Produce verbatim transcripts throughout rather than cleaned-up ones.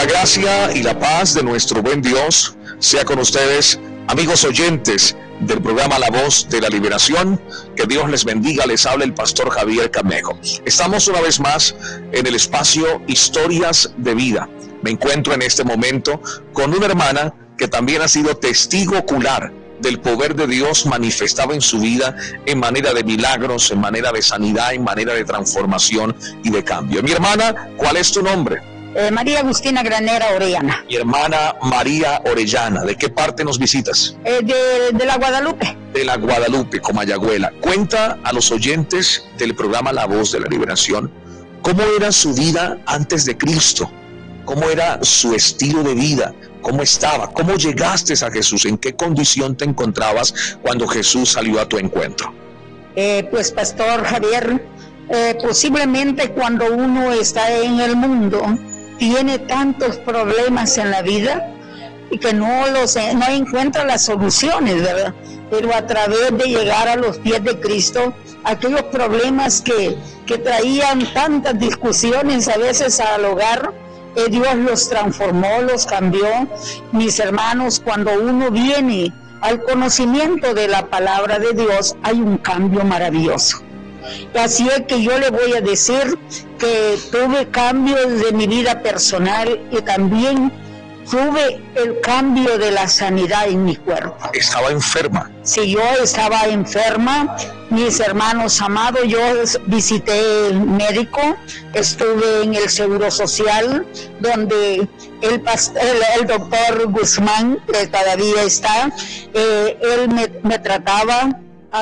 La gracia y la paz de nuestro buen Dios sea con ustedes, amigos oyentes del programa La Voz de la Liberación. Que Dios les bendiga. Les habla el pastor Javier Camejo. Estamos una vez más en el espacio Historias de Vida. Me encuentro en este momento con una hermana que también ha sido testigo ocular del poder de Dios manifestado en su vida en manera de milagros, en manera de sanidad, en manera de transformación y de cambio. Mi hermana, ¿cuál es tu nombre? Eh, María Agustina Granera Orellana. Mi hermana María Orellana, ¿de qué parte nos visitas? Eh, de, de la Guadalupe. De la Guadalupe, Comayagüela. Cuenta a los oyentes del programa La Voz de la Liberación cómo era su vida antes de Cristo, cómo era su estilo de vida, cómo estaba, cómo llegaste a Jesús, en qué condición te encontrabas cuando Jesús salió a tu encuentro. Eh, pues, Pastor Javier, eh, posiblemente cuando uno está en el mundo tiene tantos problemas en la vida y que no los no encuentra las soluciones, ¿verdad? Pero a través de llegar a los pies de Cristo, aquellos problemas que, que traían tantas discusiones a veces al hogar, eh, Dios los transformó, los cambió. Mis hermanos, cuando uno viene al conocimiento de la palabra de Dios, hay un cambio maravilloso. Así es que yo le voy a decir que tuve cambios de mi vida personal y también tuve el cambio de la sanidad en mi cuerpo. ¿Estaba enferma? Sí, yo estaba enferma. Mis hermanos amados, yo visité el médico, estuve en el Seguro Social, donde el, pastor, el, el doctor Guzmán, que todavía está, eh, él me, me trataba,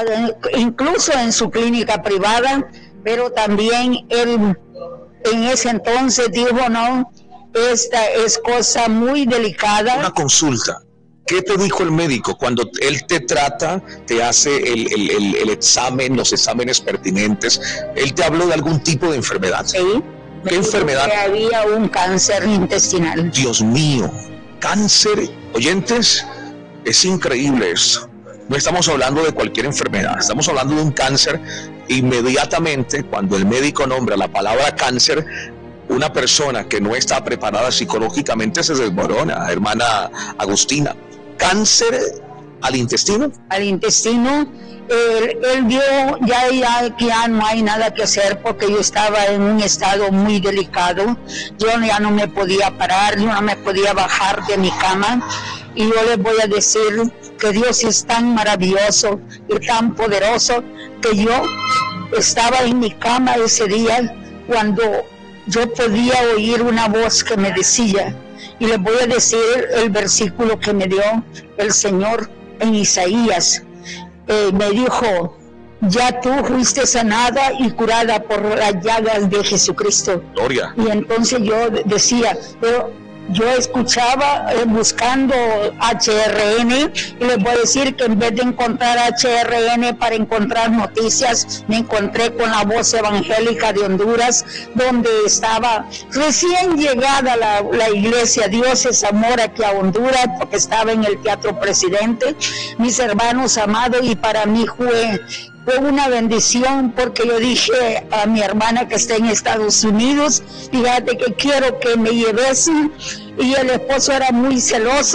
incluso en su clínica privada, pero también él en ese entonces dijo, no, esta es cosa muy delicada. Una consulta, ¿qué te dijo el médico cuando él te trata, te hace el, el, el, el examen, los exámenes pertinentes? ¿Él te habló de algún tipo de enfermedad? Sí. ¿Qué enfermedad? Que había un cáncer intestinal. Dios mío, cáncer, oyentes, es increíble esto. No estamos hablando de cualquier enfermedad, estamos hablando de un cáncer. Inmediatamente, cuando el médico nombra la palabra cáncer, una persona que no está preparada psicológicamente se desmorona, hermana Agustina. ¿Cáncer al intestino? Al intestino, él, él vio ya, ya que ya no hay nada que hacer porque yo estaba en un estado muy delicado. Yo ya no me podía parar, yo no me podía bajar de mi cama. Y yo les voy a decir que Dios es tan maravilloso y tan poderoso que yo estaba en mi cama ese día cuando yo podía oír una voz que me decía, y les voy a decir el versículo que me dio el Señor en Isaías. Eh, me dijo, ya tú fuiste sanada y curada por las llagas de Jesucristo. Gloria. Y entonces yo decía, pero yo escuchaba eh, buscando H R N, y les voy a decir que en vez de encontrar H R N para encontrar noticias, me encontré con la Voz Evangélica de Honduras, donde estaba recién llegada la, la iglesia Dios es Amor aquí a Honduras, porque estaba en el Teatro Presidente. Mis hermanos amados, y para mí fue Fue una bendición, porque yo dije a mi hermana que está en Estados Unidos, fíjate que quiero que me lleves, y el esposo era muy celoso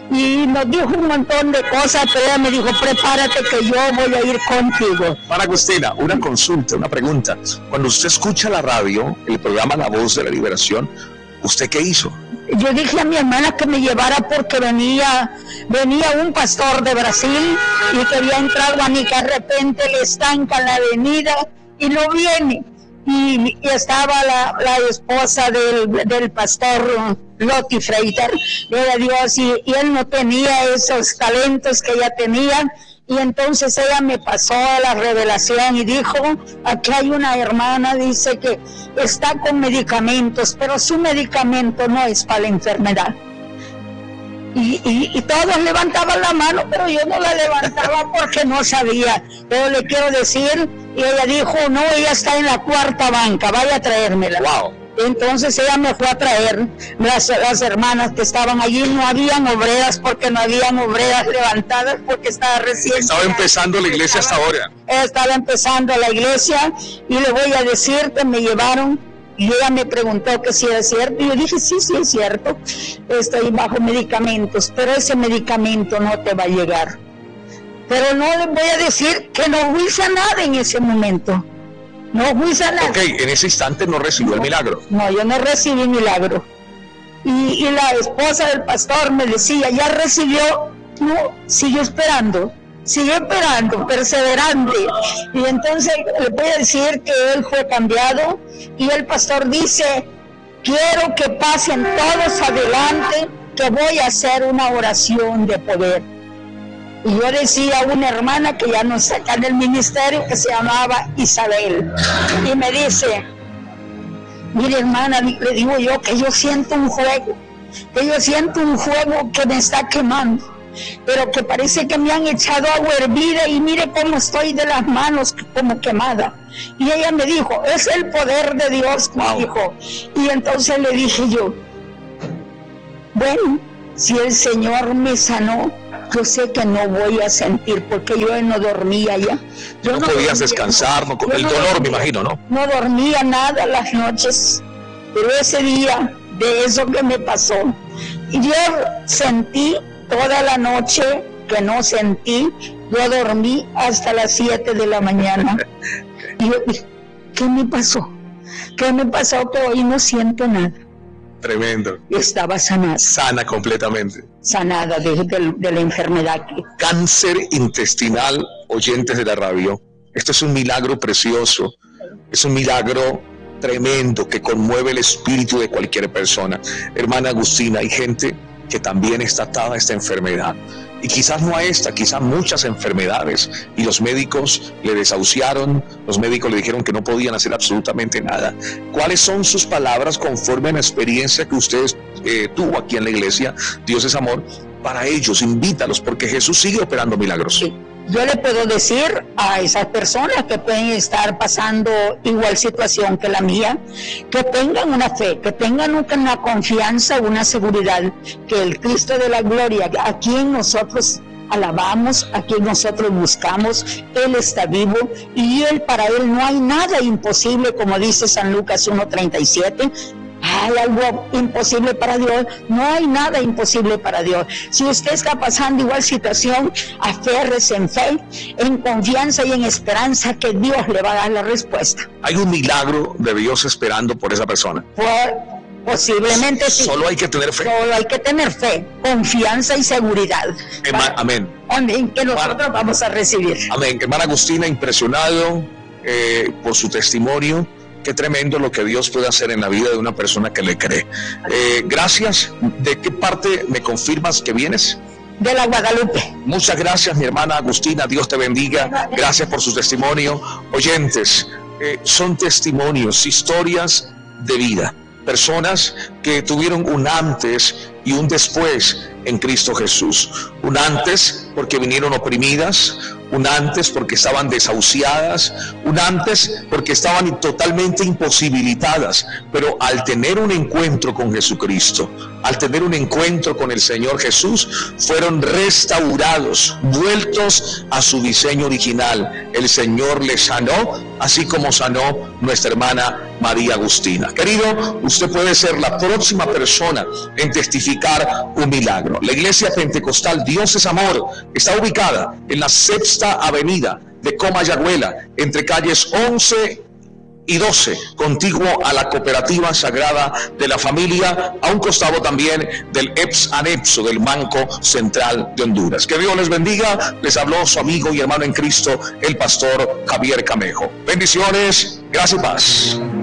y nos dijo un montón de cosas, pero ella me dijo, prepárate que yo voy a ir contigo. Para Agustina, una consulta, una pregunta. Cuando usted escucha la radio, el programa La Voz de la Liberación, ¿usted qué hizo? Yo dije a mi hermana que me llevara porque venía venía un pastor de Brasil y quería entrar a mí, que de repente le estanca en la avenida y no viene. Y, y estaba la, la esposa del, del pastor Loti Freiter, de Dios, y, y él no tenía esos talentos que ella tenía. Y entonces ella me pasó la revelación y dijo, aquí hay una hermana, dice que está con medicamentos, pero su medicamento no es para la enfermedad. Y, y, y todos levantaban la mano, pero yo no la levantaba porque no sabía. Pero le quiero decir, y ella dijo, no, ella está en la cuarta banca, vaya a traérmela. Wow. Entonces ella me fue a traer las, las hermanas que estaban allí. No habían obreras porque no habían obreras levantadas porque estaba recién. Estaba empezando la iglesia hasta ahora. Estaba empezando la iglesia y le voy a decir que me llevaron Y ella me preguntó que si era cierto, y yo dije, sí, sí es cierto, estoy bajo medicamentos, pero ese medicamento no te va a llegar. Pero no les voy a decir que no fui sanada en ese momento, no fui sanada. Ok, en ese instante no recibió el milagro. No, yo no recibí milagro. Y, y la esposa del pastor me decía, ya recibió, no, sigue esperando. Sigue esperando, perseverante. Y entonces le voy a decir que él fue cambiado. Y el pastor dice, quiero que pasen todos adelante, que voy a hacer una oración de poder. Y yo decía a una hermana que ya no está acá en el ministerio, que se llamaba Isabel. Y me dice, mire hermana, le digo yo que yo siento un fuego, que yo siento un fuego que me está quemando, pero que parece que me han echado agua hervida y mire cómo estoy de las manos como quemada. Y ella me dijo, es el poder de Dios, me dijo. Y entonces le dije yo, bueno, si el Señor me sanó, yo sé que no voy a sentir, porque yo no dormía ya. Yo no, no podías dormía, descansar, no, el no dolor dormía, me imagino, ¿no? No dormía nada las noches, pero ese día, de eso que me pasó, yo sentí toda la noche que no sentí, yo dormí hasta las siete de la mañana. Y yo dije, ¿qué me pasó? ¿Qué me pasó que hoy no siento nada? Tremendo. Estaba sanada. Sana completamente. Sanada de, de, de la enfermedad. Cáncer intestinal, oyentes de la radio. Esto es un milagro precioso. Es un milagro tremendo que conmueve el espíritu de cualquier persona. Hermana Agustina, hay gente que también está atada a esta enfermedad. Y quizás no a esta, quizás muchas enfermedades. Y los médicos le desahuciaron, los médicos le dijeron que no podían hacer absolutamente nada. ¿Cuáles son sus palabras conforme a la experiencia que usted eh, tuvo aquí en la iglesia? Dios es amor. Para ellos, invítalos, porque Jesús sigue operando milagros. Sí. Yo le puedo decir a esas personas que pueden estar pasando igual situación que la mía, que tengan una fe, que tengan una confianza, una seguridad, que el Cristo de la gloria, a quien nosotros alabamos, a quien nosotros buscamos, Él está vivo y Él, para Él no hay nada imposible, como dice San Lucas uno treinta y siete. ¿Hay algo imposible para Dios? No hay nada imposible para Dios. Si usted está pasando igual situación, aférrese en fe, en confianza y en esperanza que Dios le va a dar la respuesta. Hay un milagro de Dios esperando por esa persona. Por, posiblemente sí. Solo hay que tener fe. Solo hay que tener fe, confianza y seguridad. Herma, amén. Amén, que nosotros Hermana, vamos a recibir. Amén. Hermana Agustina, impresionado eh, por su testimonio. Qué tremendo lo que Dios puede hacer en la vida de una persona que le cree. Eh, gracias. ¿De qué parte me confirmas que vienes? De la Guadalupe. Muchas gracias, mi hermana Agustina. Dios te bendiga. Gracias por su testimonio. Oyentes, eh, son testimonios, historias de vida. Personas que tuvieron un antes y un después en Cristo Jesús. Un antes porque vinieron oprimidas, un antes porque estaban desahuciadas, un antes porque estaban totalmente imposibilitadas, pero al tener un encuentro con Jesucristo, al tener un encuentro con el Señor Jesús, fueron restaurados, vueltos a su diseño original. El Señor les sanó, así como sanó nuestra hermana María Agustina. Querido, usted puede ser la próxima persona en testificar un milagro. La Iglesia Pentecostal Dios es Amor está ubicada en la Sexta Avenida de Comayagüela, entre calles once y doce, contiguo a la Cooperativa Sagrada de la Familia, a un costado también del E P S anexo del Banco Central de Honduras. Que Dios les bendiga. Les habló su amigo y hermano en Cristo, el pastor Javier Camejo. Bendiciones, gracias y paz.